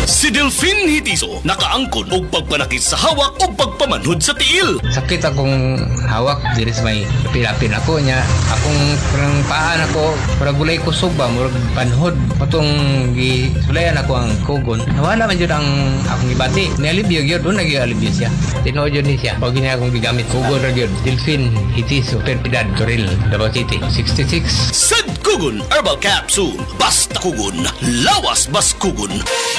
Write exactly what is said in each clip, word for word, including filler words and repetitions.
Si Delfin Hitiso nakaangkon og pagpanakit sa hawak o pagpamanhod sa tiil. Sakit akong hawak diri sa may pilapin ako niya. Akong parang paan ako, para gulay kusog ba, murag panhod. Patong gisulayan ako ang kugon. Nawala man yun ang akong ibati. Nialibyo yun, doon nag-ialibyo siya. Tinood yun niya. Pag niya akong gigamit kugon na yun. Delfin Hitiso, Perpidad, Toril, Davao City, sixty-six. Sad Kugon Herbal Capsule. Basta kugon, lawas bas kugon.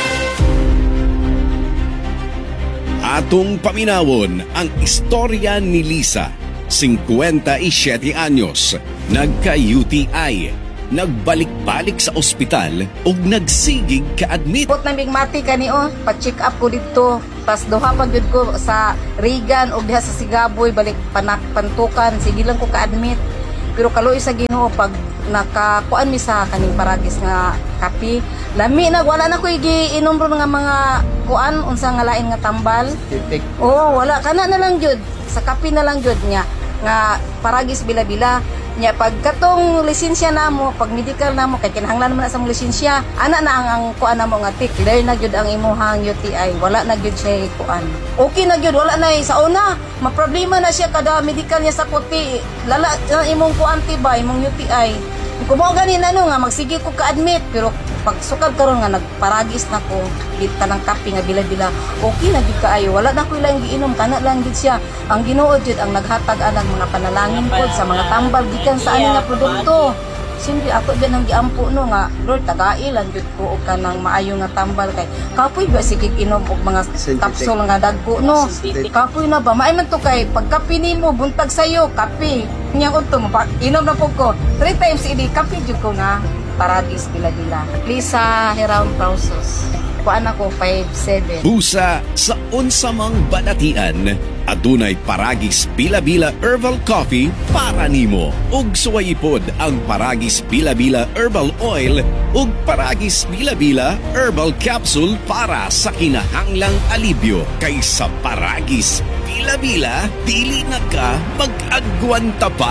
Atong paminawon ang istorya ni Lisa, fifty-seven anyos, nagka-U T I, nagbalik-balik sa ospital ug nagsigig ka-admit. Put nang bigmati kani o, pa-check up ko dito. Pas duha pa gyud ko sa Regan ug diha sa Sigaboy balik panak pantukan, sige lang ko ka-admit. Pero kaloy sa Ginoo pag nakakuan mi sa kaning paragis nga kape, lami na wala na ko giinom ron nga mga kuan unsa nga lain nga tambal. Oo, wala kana na lang jud sa kape na lang jud niya nga paragis bila-bila nya pag katong lisensya namo, pag medical namo kay kinahanglan man sa mong lisensya, ana na ang, ang kuan namo nga tik, clear na jud ang imuhang U T I, wala na jud siya kuan. Okay na jud, wala na sa una, maproblema na siya kada medical niya sa kuti, lala na imong kuan tiba, imong U T I. Kung mo ganin ano nga magsige ko ka-admit, pero pag sukad karon nga nagparagis na ko kita ng kape nga bila-bila, okay na gid kaayo, wala na ko ilang giinom, kana lang gid siya. Ang Ginoo jud ang naghatag anang mga panalangin pod sa mga tambal gikan sa ani nga produkto. Siyempre ako din ang giampo no nga Lord tagailan jud ko og kanang maayo nga tambal kay kapoy ba sige inom og mga capsule nga dagko no. Kapoy na ba maay man to kay pagkape nimo buntag sayo kape. Nya unto mo inom na pud ko three times idi kape jud ko nga paragis bila-bila. Lisa Heram Pausos. Kuan ako five seven. Busa sa unsamang banatian, adunay Paragis Bila-Bila Herbal Coffee para nimo. Ug suwayipod ang Paragis Bila-Bila Herbal Oil ug Paragis Bila-Bila Herbal Capsule para sa kinahanglang alibyo. Kaysa Paragis Bila-Bila, dili na ka mag-agwanta pa.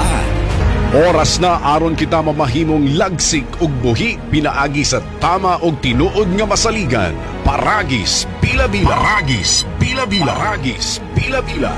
Oras na aron kita mamahimong lagsik ug buhi pinaagi sa tama og tinuod nga masaligan. Paragis Bila-Bila. Paragis Bila-Bila. Paragis Bila-Bila.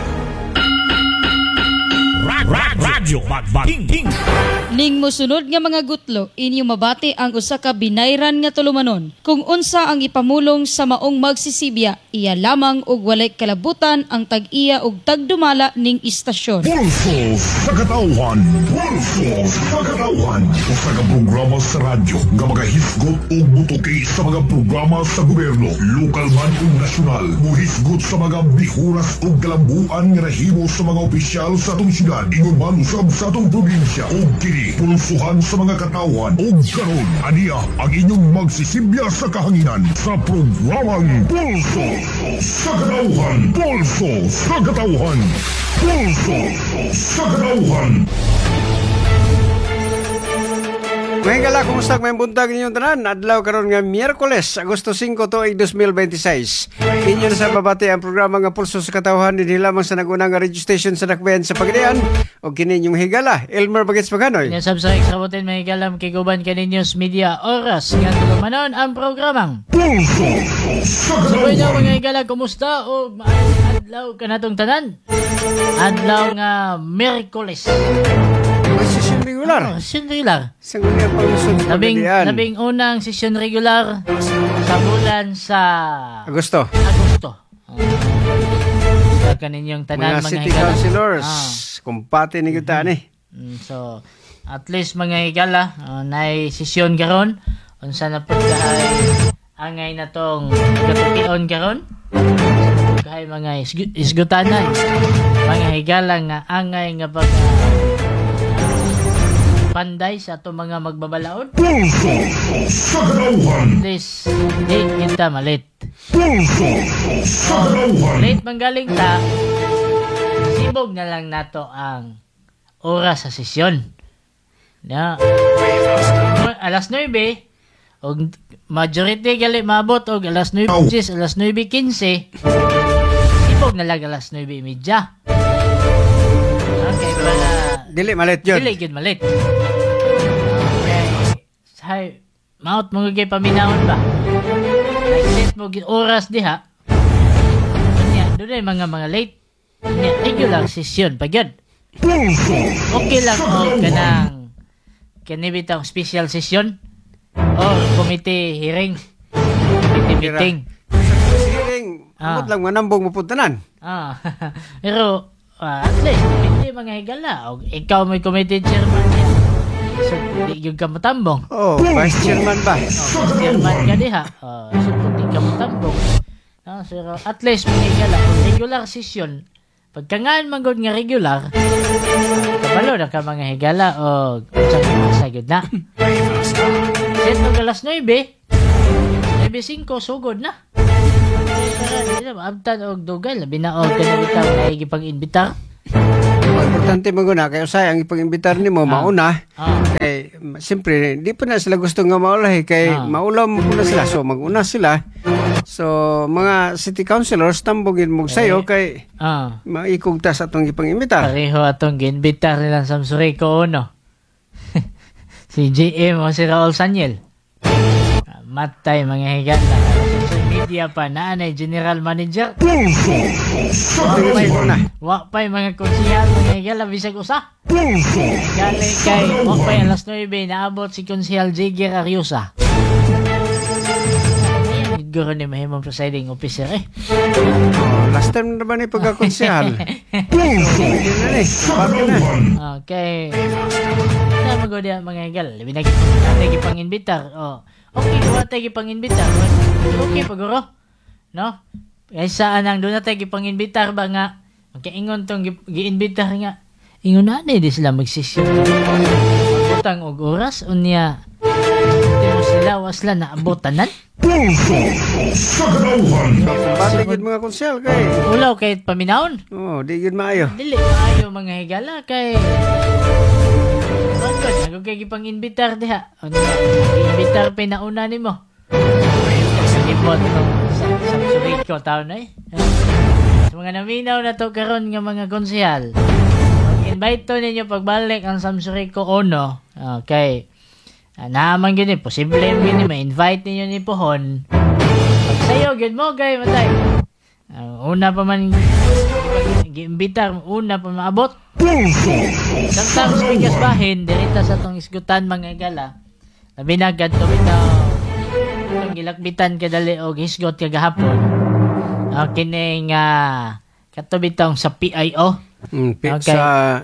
Radyo Magbating. Ning mosunod nga mga gutlo, inyo mabati ang usa ka binayran nga tulumanon. Kung unsa ang ipamulong sa maong magsisibya, iya lamang og walay kalabutan ang tag-iya og tagdumala ning istasyon. Pulso sa katauhan. Pulso sa katauhan. Usa ka programa sa radyo nga magahisgot og butuki sa mga programa sa gobyerno, lokal man ug nasyonal. Muhisgot sa mga bihuras ug kalambuan nga nahimo sa mga opisyal sa atong syudad, ingon man usab sa atong probinsya. Og kini pulsuhan sa mga katauhan. Og karon aniya ang inyong magsisibya sa kahanginan sa programang Pulso sa katauhan. Pulso sa katauhan. Pulso sa katauhan. Ngayon gala, kumusta may buntag ninyong tanan? Adlaw karon nga Miyerkules, Agosto five, tuig twenty twenty-six. Inyo na sa babati ang programa nga Pulso sa Katauhan, hindi lamang sa nagunang nga radio station sa Nakbayan sa Pagdian. O kini yung higala, Elmer Bagets Maganoy. Yan sab sa ekstrabotin may higalam kay Guban kaninyos media oras. Nga tulumanon ang programang Pulso sa Katauhan. Sabay na mga higala, kumusta? O maayong adlaw ka natong tanan? Adlaw nga Miyerkules. Session regular. Oh, session regular. Sa ngunya panglusod sa Labing, Pagdian. labing unang session regular sa bulan sa Agosto. Agosto. Oh. Sa kaninyong tanan Mga mga, city higala. councilors. Ah. Kumpate ni kita ni. Mm, so, at least mga higala, uh, naay sesyon karon. Unsa na pud kahay angay na tong katupion karon. Kahay mga isgu- isgutanan. Mga higala nga angay nga pag panday sa ato mga magbabalaod. Pulso sa Katauhan. At least, di kita malit. Pulso sa Katauhan. Late manggaling ta, sibog na lang nato ang oras sa sesyon. Na, alas nine, og majority gali maabot og alas nine, alas nine fifteen, sibog na lang alas nine thirty. Okay, para Dili malit yun. dili gyud malit. Okay. Say, maot mo gay paminawon ba? Like set mo gid oras diha. Unya doon ay mga mga late. Unya regular session pa gyud. Okay lang o kanang kani bitang special session or committee hearing, committee meeting. Hearing, Ah. amot lang manambong mapuntanan. Ah, pero ah, at least hindi mga higala. O, ikaw may committee chairman niya. So, di yung ka matambong. Oh, vice chairman ba? Oh, chairman ka diha. Oh, so, di ka matambong. Ah, pero at least mga higala. Kung regular session, pagkangaan man gud nga regular, kabalo na ka mga higala o sa sagod na. Set ng alas nine, nine five, sugod na. Abtan og dugay labi na og kanang bitaw na igipang-imbitar. Importante maguna kay usay ang ipang-imbitar nimo mauna. Ah. Kay siyempre di pa na sila gusto nga maulahi kay Ah. maulaw mo na sila so maguna sila. So mga city councilors tambogin mo sayo kay Ah. maikugtas atong ipang-imbitar. Pareho atong ginbitar nila sa Samsurico Uno. Si J M o si Raul Sanyel. Ah, Matay mga higala. Social media pa na anay general manager. Tingnan mo na. Wa pa'y mga konsihal mga higala bisag usa. Gali kay wa pa'y alas nine naabot si konsihal Jigger Ariusa. Guro ni mahimong presiding officer eh. Oh, last time na naman ni pagkakonsehal. Yun na ni. Bago na. Okay. Na magod yan mga higal. Labi na gipang pang-inbitar. Oh. Okay, wala tayo gipang-inbitar. Okay paguro. No? Kaysa anang doon na tayo gipang-inbitar ba nga magkaingon tong gi- gi-inbitar nga. Ingon na na di sila magsisyon. Magutang og oras unya. Di mo sila wasla na abotanan. Bakit gid mga konsehal kay? Ulaw kahit paminahon. Oh, di gid maayo. Dili maayo mga higala kay Pagkat, nagog kay gipang inbitar diha. Ano, inbitar pa nauna nimo. Ipot no sa Samsurico taon na eh. Sa mga naminaw na to karon nga mga konsehal. Mag-invite to ninyo pagbalik ang Samsurico Uno. Okay. Ah, naman gini, posible gini, ma-invite ninyo ni Pohon. Pag sayo, good mo, gay, matay. Uh, una pa man, gi-imbitar, una pa maabot. Sometimes, bigas bahin, dirita sa tong isgutan, mga igala. Labi na, gadto bitaw, itong gilakbitan kadali o hisgot kagahapon. Uh, kining, uh, katubitang sa P I O. Mm, pi- Okay. Sa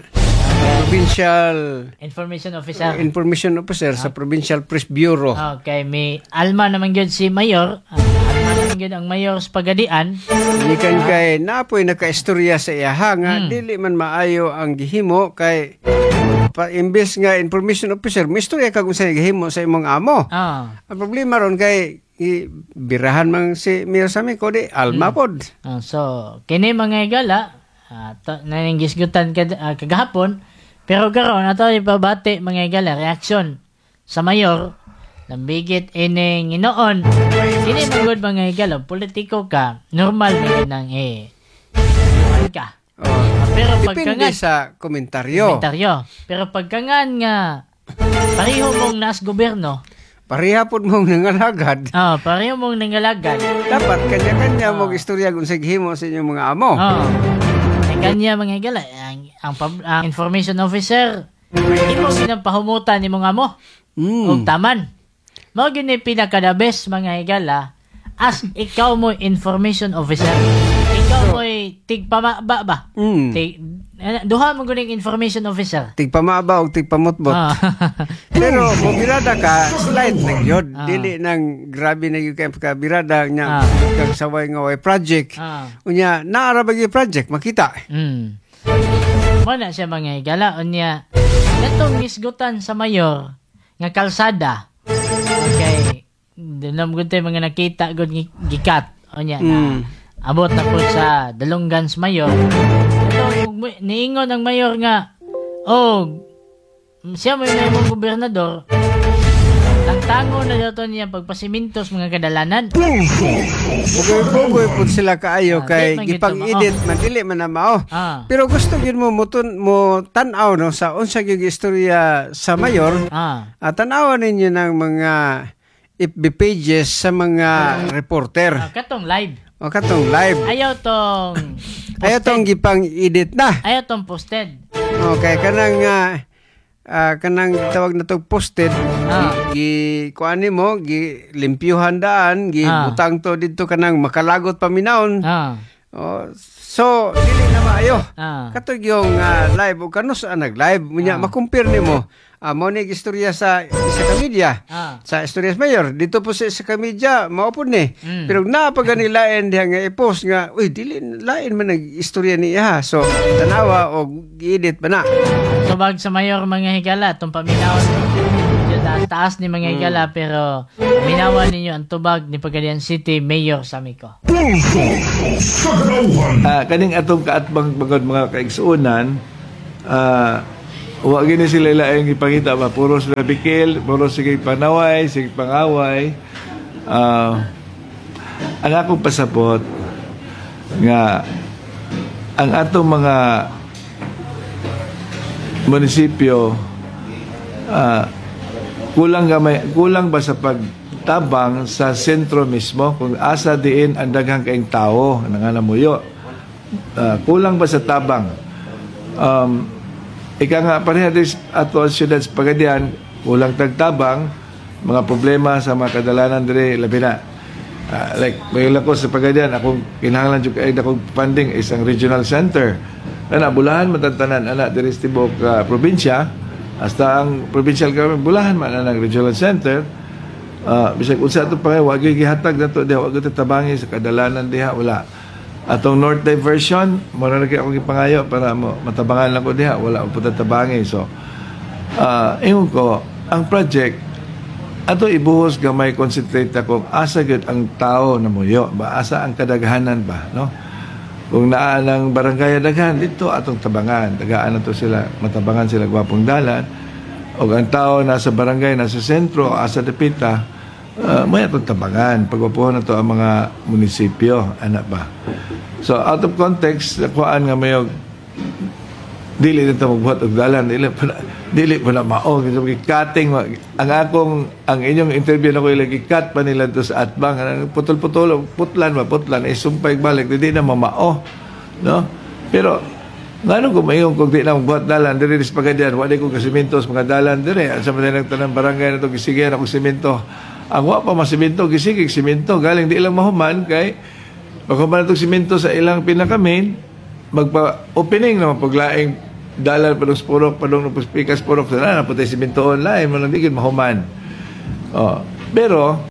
Provincial Information Officer. Information Officer sa Provincial Press Bureau. Okay, may alma naman yun si Mayor. Uh, alma naman yun ang Mayor sa Pagadian. Ikan kay napoy nakaistorya sa iyaha nga Hmm. dili man maayo ang gihimo kay pa imbes nga information officer mistorya kag unsa gihimo sa imong amo. Ah. Ang problema ron kay i, birahan man si Mayor Sami ko di alma pod. Ah, so, kini mga igala, uh, naningisgutan ka, uh, kagahapon, pero karon ato ipabati mga igala, reaksyon sa Mayor, nambigit ining inoon, kini magod mga igala, politiko ka, normal na yun ang eh, iwan ka. Oh, Pero depende pagkangan, sa komentaryo. komentaryo, pero pagkangan nga, pareho mong nas gobyerno, Pareha pod mong nangalagad. ah, pareho mong nangalagad, Dapat kanya-kanya mong istorya kung sa gihimo sa inyong mga amo. oh, kanya mga higala, ang, ang, pub- ang information officer, imo ginapahumutan ni mga mo, Mm. og taman. Mao gini pinakadabes mga higala, as ikaw mo information officer, ikaw mo tigpamaba ba? Mm. Tig, eh, duha mo guning information officer. Tigpamaba o tigpamutbot. Ah. Pero kung birada ka, slide na yun. Ah. Dili nang grabe na yung ka birada Ah. niya kag saway nga way project. Ah. Unya, naarabag yung project, makita. Mm. Muna siya mga higala, unya, gatong gisgutan sa mayor, nga kalsada, okay, dinam gud tay mga nakita gud gi- gikat, unya, na, Mm. abot na po sa Dalunggans mayor, ito, niingon ang mayor nga, oh, siya may may mong gobernador, tangtango na daw to niya pagpasimintos mga kadalanan. Bugoy-bugoy po sila kaayo Ah, kay di man gipang-edit gito man dili man na mao. Ah, Pero gusto gyud mo mutun mo tan-aw no sa unsa gyud istorya sa mayor. ah, At tanawan ninyo ng mga F B pages sa mga reporter. Ah, katong live. O katong live. Ayaw tong Ayaw tong gipang edit na. Ayaw tong posted. Okay, kanang uh, uh, kanang tawag na tong posted. Ah. Gi kuan mo, gi limpyuhan daan, gi Ah. butang to didto kanang makalagot paminaon. Ah. Oh, so dili na maayo. Ah. Katong yung uh, live o kanus ang nag-live munya Ah. makumpir nimo. Ah, mo ni istorya sa sa Kamidya. Ah. Sa Istorias Mayor dito po sa, sa Kamidya mao po ni. Mm. Pero napagani-lain diha nga i-post nga uy dili lain man nag-istorya ni iha. So tanawa og gi-edit pa na. Tubag sa mayor mga higala, itong paminawan yun na taas ni mga higala, pero minawan ninyo ang tubag ni Pagadian City Mayor Samico. Pulso sa katauhan. Ah, kaning atong kaatbang bagod mga kaigsuonan, ah wa gini sila laing ipakita ba puro sila bikil, puro sige panaway, sige pangaway. Ah, ang akong pasabot nga ang atong mga munisipyo ah, kulang gamay, kulang ba sa pagtabang sa sentro mismo kung asa diin ang daghang kaing tao nanganamuyo. Uh, kulang ba sa tabang? Um, ika nga pareha dis ato ang syudad sa Pagadian, kulang tagtabang, mga problema sa mga kadalanan dire labi na. Uh, like, mayroon ko sa Pagadian, akong kinahanglan jud kay akong funding isang regional center. Ana bulahan matantanan ana dire sa tibok uh, probinsya, hasta ang provincial government bulahan man ang regional center. Uh, bisag unsa ato pa wa gyud gihatag nato diha, wa gyud tabangi sa kadalanan diha, wala. Atong north diversion mo na lagi akong ipangayo para mo matabangan lang ko diha, wala po tabangi. So uh, ingon ko ang project ato ibuhos gamay, concentrate ako asa gyud ang tao na muyo ba, asa ang kadaghanan ba, no? Kung naa ng barangay daghan dito atong tabangan, tagaan nato sila, matabangan sila gwapong dalan. O ang tao nasa barangay, nasa sentro, asa dapita, uh, may atong tabangan. Pagwapuhon na to ang mga munisipyo, anak ba? So, out of context, nakuhaan nga mayog, dili nito magbuhat og dalan, dili pa na, dili pa na maong, cutting, ang akong, ang inyong interview na ko ilagi, cut pa nila to sa atbang, putol-putol, putlan ba, putlan, ay sumpay balik, hindi na mamao, no? Pero, ngano ko mayong kung di na magbuhat dalan, diri sa Pagadian, wala ko kasimento sa mga dalan, diri, at sa mga nagtanang barangay na ito, gisigyan ako simento, ang wa pa masimento, gisigig simento, galing di ilang mahuman, kay, pagkuman itong simento sa ilang pinakamin, magpa-opening naman paglaing dalan pa ng spurok, pa ng puspikas spurok, sana na putay simento online, mo lang di mahuman. Oh. Pero,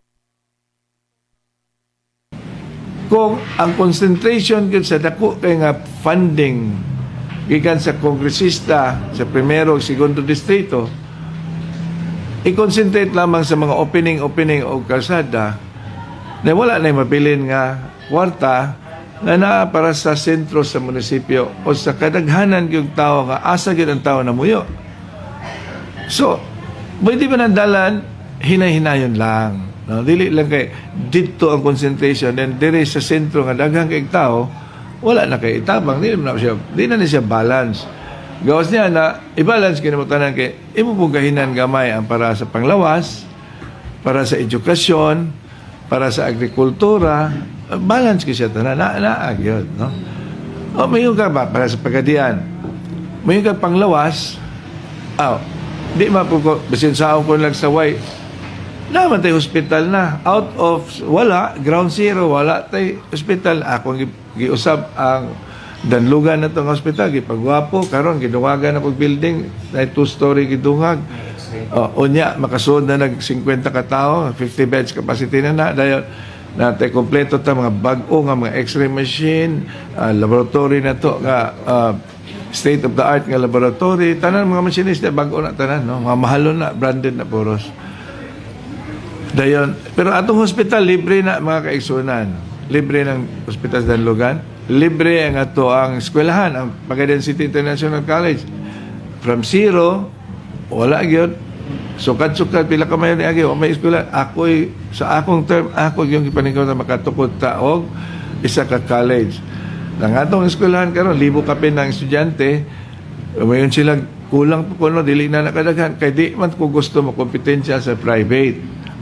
kung ang concentration yun sa dako kay nga funding gikan sa kongresista sa primero ug segundo distrito, i-concentrate lamang sa mga opening-opening o kalsada na wala na mabilin nga kwarta na naa para sa sentro sa munisipyo o sa kadaghanan yung tao nga asa gyud ang tao na muyo. So, pwede ba ng dalan hinay-hinayon lang, no? Dili lang kay dito ang concentration, then dire sa sentro nga daghang kay tao wala na kay itabang, di na siya, di na, na siya balance. Gawas niya na i-balance kinamutanan kay imo pong kahinan gamay ang para sa panglawas, para sa edukasyon, para sa agrikultura, balance kasi ito na naag yun, no? O mayroon ka ba para sa Pagadian, mayroon ka panglawas, aw, di mapuko basin sa ko lang sa way naman tayo hospital na out of wala, ground zero, wala tayo hospital. Akong giusab ang danlugan na itong hospital, gipagwapo karon giduwagan na pag building na two story gidungag. O, unya makasunod na nag fifty ka tao, fifty beds capacity na na dayon na tayo kompleto ta mga bag-o nga mga x-ray machine, uh, laboratory na to nga uh, state of the art nga laboratory, tanan mga machinista bag-o na tanan, no? Mga mahalon na, branded na puros dayon. Pero atong hospital libre na mga kaigsunan, libre ng hospital sa Danlugan, libre ang ato ang eskwelahan, ang Pagadian City International College from zero, wala gyud sukat-sukat pila ka mayon ni agi o may eskwela. Ako'y sa akong term, ako yung ipaningkaw na makatukod ta og isa ka college. Nang atong eskwelahan karon libo kapin ng estudyante, mayon sila kulang po kuno dili na nakadaghan kay di man ko gusto mo kompetensya sa private.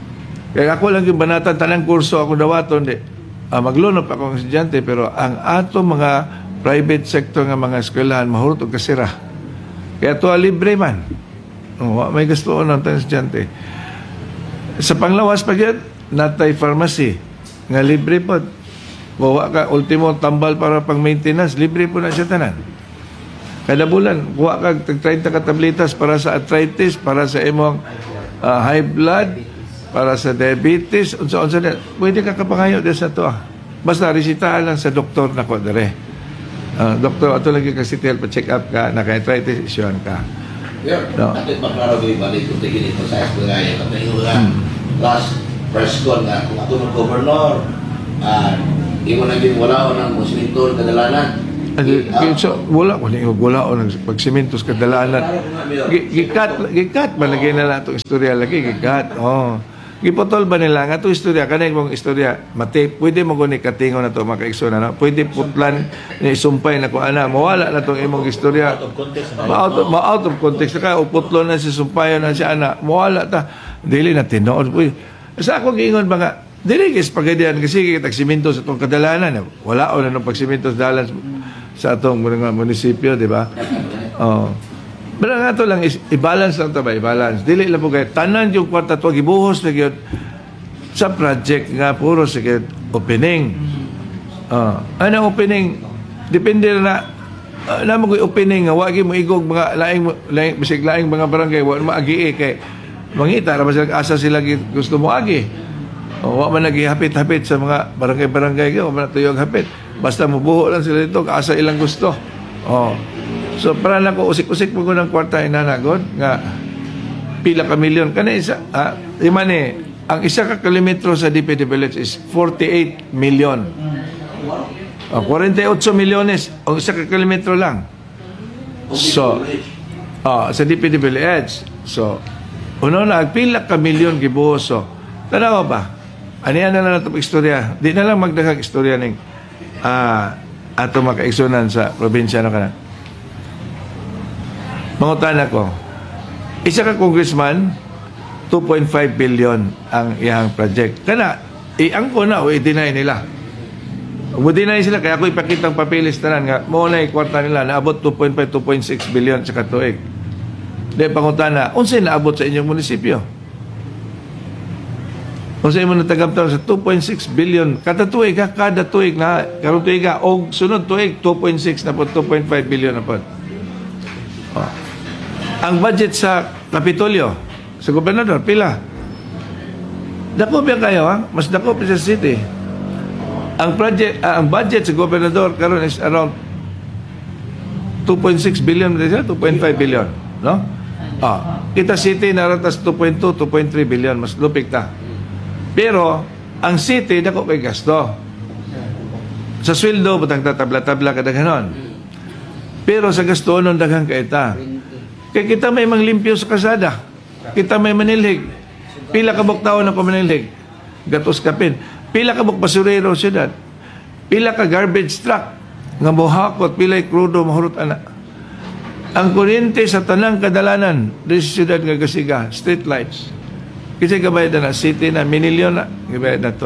Kaya ako lang yung banatan, tanang kurso ako dawaton, di. Uh, maglunop ako ng estudyante, pero ang ato mga private sector nga mga eskwelahan, mahurot o kasira. Kaya ito libre man. Oh, may gusto ko ng estudyante. Sa panglawas pa yan, natay pharmacy. Nga libre po. Kuha ka, ultimo tambal para pang maintenance, libre po na siya tanan. Kada bulan, kuha ka thirty ka tablitas para sa arthritis, para sa imong uh, high blood, para sa diabetes, unsa-unsa na. Pwede ka kapangayo din sa to. Ah. Basta resitahan lang sa doktor na ko dere. Uh, doktor, ato lagi ka sitil pa check up ka, naka-arthritis, isyon ka. Yeah, no. Natin maklaro balik kung tigil ito sa eskwelahan. Kapag yung last press con nga, kung ato ng governor, ah, di mo naging wala o ng siminto kadalanan. Uh, so, wala ko nang wala o ng pagsimintos kadalanan. Gikat, gikat ba lagi na lang itong istorya lagi, gikat. Oh. Gipotol ba nila nga itong istorya, kanay mong istorya, mati, pwede mo guni katingo na ito, makaikso na, no? Pwede putlan ni isumpay na kung ana, mawala na itong imong istorya. Ma-out of, ma-out of context. Kaya uputlon na si sumpayo na si ana, mawala ta. Dili na tinood. Sa ako giingon ba nga, dili kis pagadian kasi kitag siminto sa itong kadalanan. Wala o na nung pagsiminto sa dalan sa itong mga munisipyo, di ba? Oh. Pero nga ito lang, i-balance lang ito ba? I-balance. Dili lang po kayo. Tanan yung kwarta ito, gibuhos na kayo sa project nga puro sa kayo opening. Uh, ano opening? Depende na uh, na mo opening nga wagi mo igog mga laing laing bisig laing mga barangay wa maagi eh kay mangita ra ba sila asa sila gusto mo agi. O wa man nagihapit-hapit sa mga barangay-barangay kay wa man tuyog hapit. Basta mubuho lang sila dito asa ilang gusto. Oh. So para na ko usik-usik mo ko ng kwarta inanagod nga pila ka milyon kana isa ah, imani ang isa ka kilometro sa D P D Village is forty-eight million. Uh, forty-eight milyones ang isa ka kilometro lang. So ah, sa D P D Village. So uno na pila ka milyon gibuhos. So tanaw ba? Aniya na lang natong istorya. Di na lang magdaghang istorya ning ah ato makaigsunan sa probinsya na kanan. Mangutan ako, isa ka congressman, two point five billion ang iyang project. Kana, i-angko na o i-deny nila. Kung deny sila, kaya ako ipakitang papilis tanan nga, mo na i-kwarta nila, naabot two point five, two point six billion sa katuig. Dahil pangutan na, unsay naabot sa inyong munisipyo? Unsay mo natagaptaw sa two point six billion, kada tuig ha, kada tuig na, karong tuig ha, o sunod tuig, two point six na po, two point five billion na po. Oh. Ang budget sa Kapitolyo, sa gobernador, pila? Dako ba kayo, ha? Mas dako pa sa city. Ang project, uh, ang budget sa gobernador karon is around two point six billion, two point five billion, no? Ah, kita city naratas two point two, two point three billion, mas lupik ta. Pero ang city dako kay gasto. Sa sweldo butang tabla-tabla kada ganon. Pero sa gasto nun daghang kaita. Kaya kita may manglimpyo sa kasada. Kita may manilhig. Pila ka buktaon ako manilhig. Gatos kapin. Pila ka bukbasurero siyudad. Pila ka garbage truck. Nga mohakot. Pila krudo mahurot anak. Ang kuryente sa tanang kadalanan di siyudad nga Gasiga. Street lights. Kasi gabayad na city na. Minilyon na. Gabayad na to.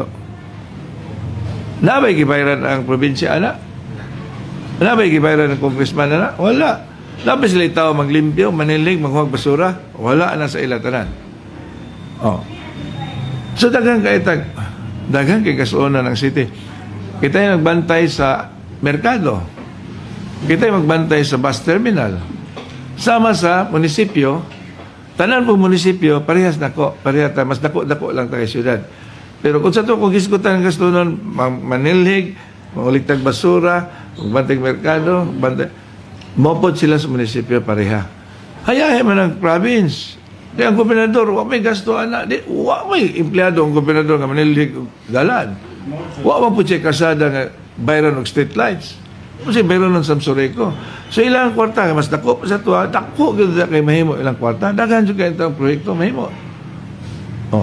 Nabay gibayaran ang probinsya anak. Nabay gibayaran ng congressman na? Wala. Nabay sila tao maglimpyo, manilig, maghuwag basura. Wala na sa ilatanan. Oh. So daghang kaitag, daghang kay kasuonan ng city. Kita yung magbantay sa merkado. Kita yung magbantay sa bus terminal. Sama sa munisipyo, tanan po munisipyo, parehas nako, parehas ta, mas dako-dako lang tayo syudad. Pero kung sa to, kung giskutan ng kasuonan, manilhig, manguligtag basura, magbantay merkado, bantay, mopod sila sa munisipyo pareha. Hayahe man ang province. Di ang gobernador, wa may gasto anak. Di, wa may empleyado ang gobernador nga manilhig dalan. Wa man po siya kasada nga bayran og street lights. Kasi bayran ng Samsoreco. So ilang kwarta, mas dako pa sa tuwa, dako ganda kay mahimo ilang kwarta. Daghan juga itong proyekto, mahimo. Oh.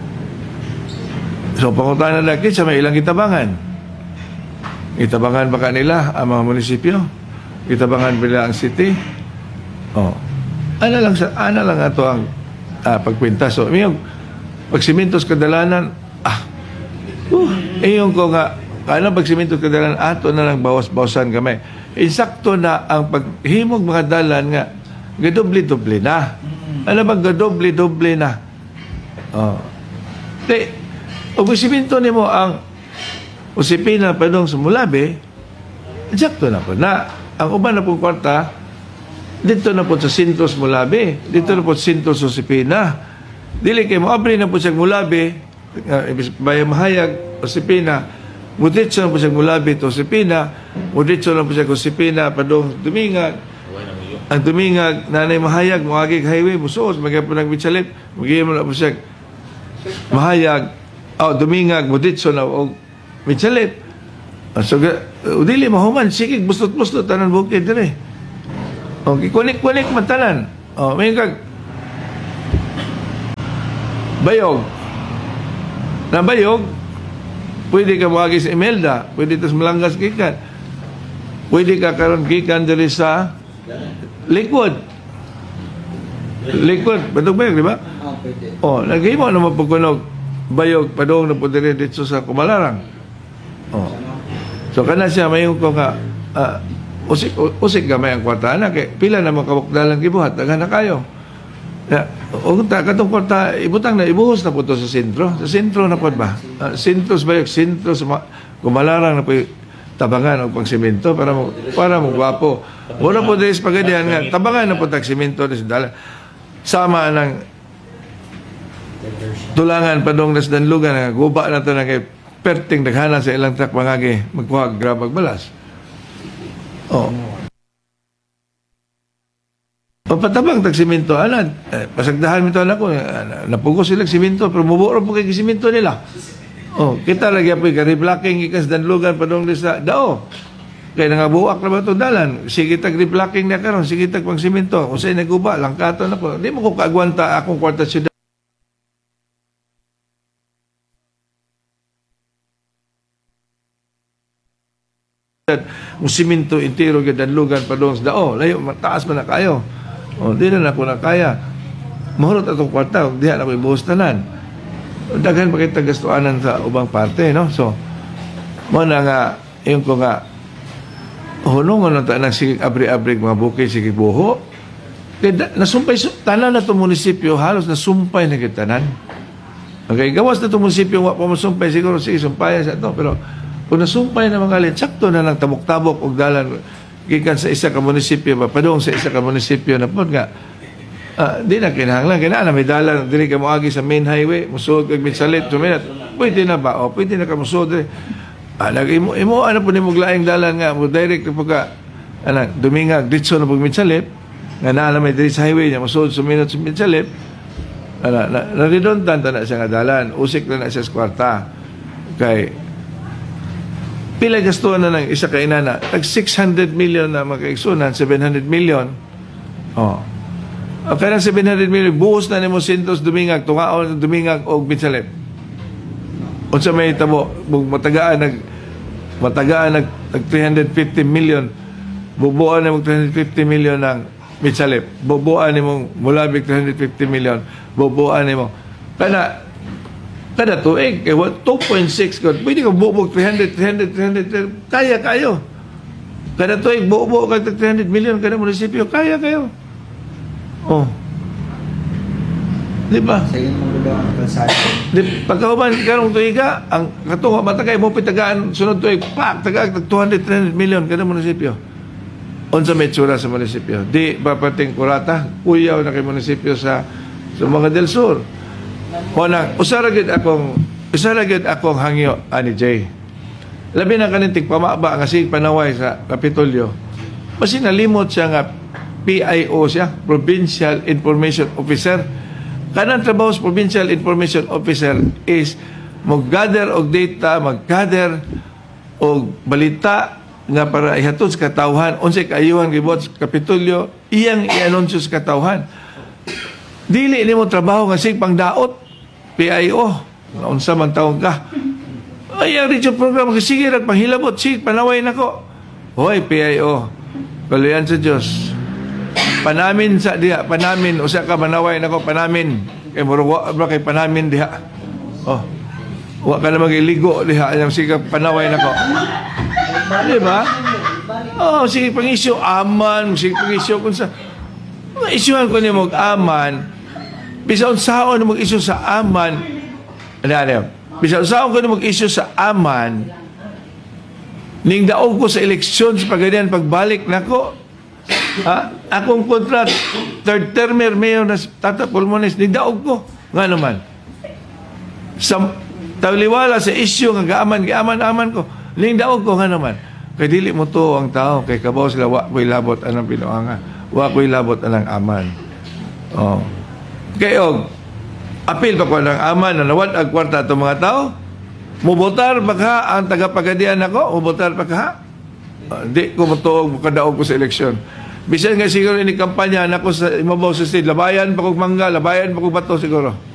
So pangutan na lagi sa may ilang itabangan. Itabangan ba kanila ang mga munisipyo? Itabangan bila ang city? Oh. Ana lang sa ana lang ato ang ah, pagkwenta. So, miyog pagsiminto sa kadalanan, ah, uh, iyon ko nga, kaya pagsiminto sa kadalanan, ato na lang bawas-bawasan kami. Insakto na ang paghimog mga dalan nga, gadoble-doble na. Ano ba, gadoble-doble na. Oh. Di, o pagsiminto ni mo ang usipina pa doon sa Mulabi, insakto na po na. Ang uban na pong kwarta, dito na po sa Sintos Mulabi, dito na po sa Sintos Usipina. Dili kay mo abri na po siya Mulabi, uh, bayang mahayag Usipina, muditso na po siya Mulabi to Usipina, muditso na po siya Usipina padong Dumingag. Ang Dumingag nanay mahayag moagi highway musuos magay po nagmitsalip, magay mo na po siya mahayag oh Dumingag muditso na og mitsalip. So uh, dili mahuman sige bustot-bustot tanan bukid dire. Okay, kunik-kunik man tanan. Oh, may kag bayog. Na bayog, pwede ka mawagi sa Imelda, pwede tas Malangas gikan. Pwede ka karon gikan diri sa Likod. Likod, badog bayog, di ba? Ah, pwede. Oh, naghimo na mapagkunog bayog padong na po diri dito sa Kumalarang. Oh. So kana siya mayon ko nga uh, usik usik gamay ang kwarta na kay pila na makabukdalan gibuhat daghan na kayo. Ya, o ta katong kwarta ibutang na ibuhos na po to sa sentro. Sa sentro na po ba? Uh, sentro sa bayog, sentro sa Kumalarang na po tabangan og pangsemento para mo para mo gwapo. Wala po diri sa pagadian nga tabangan na po tag semento sa dalan. Sama ng tulangan padong nas danlugan nga guba na to na kay perting daghana sa ilang truck mangagi magkuha grabag balas. Oh. O patabang tag simento anad eh, pasagdahan mito na ko napugos sila simento pero muburo po kay simento nila. Oh, kita lagi apoy ka reblocking ikas danlugan padong sa dao. Kay nangabuak na ba to dalan? Sige tag reblocking na karon, sige tag pang simento. Usay naguba lang kato na ko. Di mo ko kaagwanta akong kwarta syudad. Ang simento intiro gid danlugan padong sa dao. Layo mataas man na kayo. O, di na ako na kaya. Mahurot atong kwarta, di na ako ibuhos tanan. Daghan pa kita gastuanan sa ubang parte, no? So, mo na nga, yung ko nga, hunong ano ta nang sige abri-abri mga bukid, sige buho. Kaya nasumpay, tanan na itong munisipyo, halos nasumpay na kitanan. Okay, gawas na itong munisipyo, wak pa masumpay, siguro sige, sumpay sa ito. Pero, kung nasumpay na mga lin, sakto na lang tabok-tabok og dalan gikan sa isa ka munisipyo ba padung sa isa ka munisipyo na pod nga uh, di na kinahanglan kina na may dalan diri ka moagi sa main highway musud kag mitsalit tuminat pwede na ba o pwede na ka musud diri ah, imo imo ano po nimo laing dalan nga mo direct po ka ana Dumingag ditso na pag mitsalit nga naa may diri sa highway nya musud suminat sa mitsalit ana na, na redundant na siya nga dalan usik na na siya sa kwarta kay pila gastuan na ng isa ka inana tag six hundred million na makaigsunan seven hundred million oh ang kaya seven hundred million buhos na ni mo Sintos Dumingag tungaon Dumingag og Mitsalip unsa may tabo matagaan nag matagaan nag, nag three hundred fifty million bubuan ni mo three hundred fifty million ng Mitsalip bubuan ni mo Mulabig three hundred fifty million bubuan ni mo kana kada tuig, eh, two point six ko. Pwede ka bubog three hundred, three hundred, three hundred, kaya kayo. Kada tuig, bubo ka three hundred million kada munisipyo, kaya kayo. Oh. Di ba? Di, pagkauban, karong tuiga, ang katunga matagay mo pitagaan, sunod tuig, pak, tagag, two hundred, three hundred million kada munisipyo. Unsa may tsura sa munisipyo. Di ba pating kurata, kuyaw na kay munisipyo sa, sa mga del sur. Muna, usaragid akong usaragid akong hangyo ani Jay. Labi na kanintig pamaba nga sig panaway sa Kapitolyo. Basi nalimot siya nga P I O siya, Provincial Information Officer. Kanang trabaho sa Provincial Information Officer is mag-gather og data, mag-gather og balita nga para ihatod sa katawhan unsay kaayuhan gibot sa Kapitolyo, iyang i-anunsyo sa katawhan. Dili nimo trabaho nga sig pangdaot P I O unsa man taon ka ay ang radio program sige nag panghilabot sig panaway nako hoy P I O kaluyan sa Dios panamin sa diha panamin usa ka manaway nako panamin Kay murag wa ba kay panamin diha. Oh. Wa ka na magiligo diha yang sige panaway nako. Di ba? Oh, sige pangisyo aman, sige pangisyo kun sa isyuhan ko niya mag-aman. Bisa unsaon na mag-isyu sa aman. Ano, ano? Bisa unsaon ko na mag-isyu sa aman. Ning daog ko sa eleksyon sa pagganyan pagbalik nako. Ha? Akong kontrat third termer mayor na Tata Pulmones ning daog ko. Nga naman. Sa tawliwala sa isyu nga gaaman gaaman aman ko. Ning daog ko nga naman. Kay dili mo to ang tao kay kabaw sila wa ko'y labot anang pinuanga. Wa ko'y labot anang aman. Oh. Kayog, apil pa ko ng aman na nawad ang kwarta itong mga tao. Mubotar pa ka ang tagapagadian ako? Mubotar pa ka? Uh, di ko matuog, kadaog ko sa eleksyon. Bisan nga siguro ini kampanya na ko sa imabaw sa state, labayan pa kong mangga, labayan pa kong bato siguro.